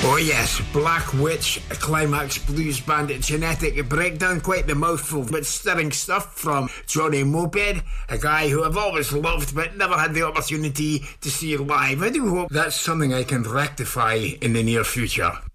Oh yes, Black Witch, a Climax Blues Band genetic breakdown, quite the mouthful but stirring stuff from Johnny Moped, a guy who I've always loved but never had the opportunity to see live. I do hope that's something I can rectify in the near future.